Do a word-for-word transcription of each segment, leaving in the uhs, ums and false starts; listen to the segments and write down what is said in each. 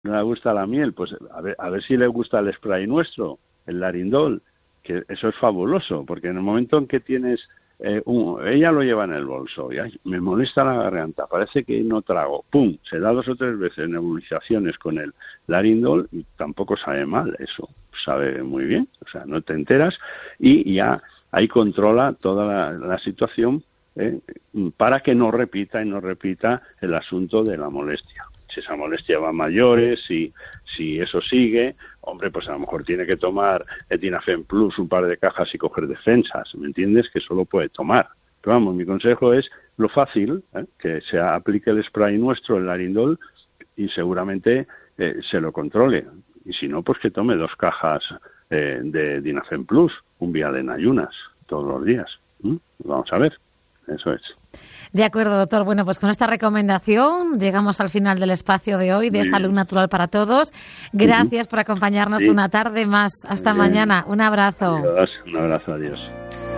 no le gusta la miel, pues a ver, a ver si le gusta el spray nuestro, el Larindol, que eso es fabuloso, porque en el momento en que tienes, eh, un, ella lo lleva en el bolso, y ay, me molesta la garganta, parece que no trago, pum, se da dos o tres veces nebulizaciones con el Larindol y tampoco sabe mal eso, sabe muy bien, o sea, no te enteras y ya ahí controla toda la, la situación, eh, para que no repita y no repita el asunto de la molestia. Si esa molestia va a mayores, si, si eso sigue, hombre, pues a lo mejor tiene que tomar Etinafen Plus, un par de cajas y coger defensas, ¿me entiendes? Que eso lo puede tomar. Pero vamos, mi consejo es lo fácil, ¿eh? Que se aplique el spray nuestro, el Larindol, y seguramente eh, se lo controle. Y si no, pues que tome dos cajas eh, de Dinafen Plus, un día de ayunas, todos los días. ¿Mm? Vamos a ver, eso es. De acuerdo, doctor. Bueno, pues con esta recomendación llegamos al final del espacio de hoy de Bien. Salud Natural para Todos. Gracias uh-huh. por acompañarnos sí. una tarde más. Hasta Bien. mañana. Un abrazo. Adiós. Un abrazo. Adiós.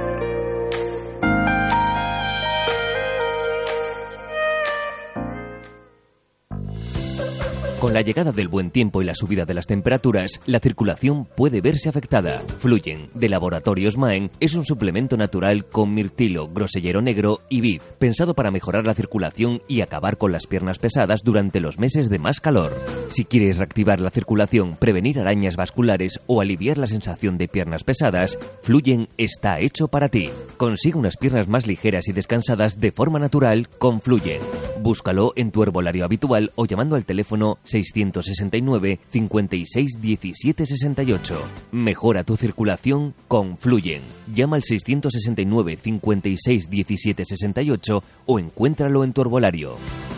Con la llegada del buen tiempo y la subida de las temperaturas, la circulación puede verse afectada. Fluyen, de Laboratorios Maen, es un suplemento natural con mirtilo, grosellero negro y vid, pensado para mejorar la circulación y acabar con las piernas pesadas durante los meses de más calor. Si quieres reactivar la circulación, prevenir arañas vasculares o aliviar la sensación de piernas pesadas, Fluyen está hecho para ti. Consigue unas piernas más ligeras y descansadas de forma natural con Fluyen. Búscalo en tu herbolario habitual o llamando al teléfono seiscientos sesenta y nueve, cincuenta y seis, diecisiete sesenta y ocho. Mejora tu circulación con Fluyen. Llama al seiscientos sesenta y nueve, cincuenta y seis, diecisiete sesenta y ocho o encuéntralo en tu herbolario.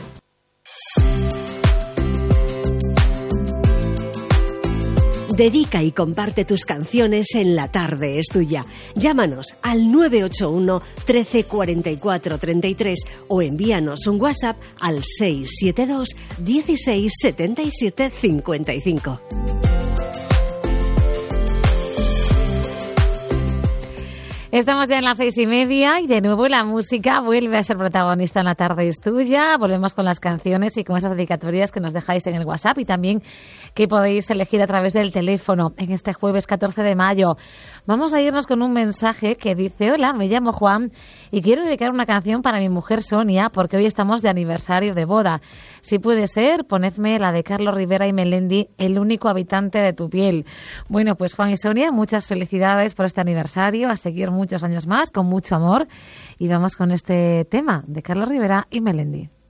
Dedica y comparte tus canciones en La Tarde es Tuya. Llámanos al nueve ocho uno, trece, cuarenta y cuatro, treinta y tres o envíanos un WhatsApp al seis siete dos, dieciséis, setenta y siete, cincuenta y cinco. Estamos ya en las seis y media y de nuevo la música vuelve a ser protagonista en La Tarde es Tuya. Volvemos con las canciones y con esas dedicatorias que nos dejáis en el WhatsApp y también que podéis elegir a través del teléfono en este jueves catorce de mayo. Vamos a irnos con un mensaje que dice: hola, me llamo Juan y quiero dedicar una canción para mi mujer Sonia porque hoy estamos de aniversario de boda. Si puede ser, ponedme la de Carlos Rivera y Melendi, El único habitante de tu piel. Bueno, pues Juan y Sonia, muchas felicidades por este aniversario, a seguir muchos años más, con mucho amor. Y vamos con este tema de Carlos Rivera y Melendi.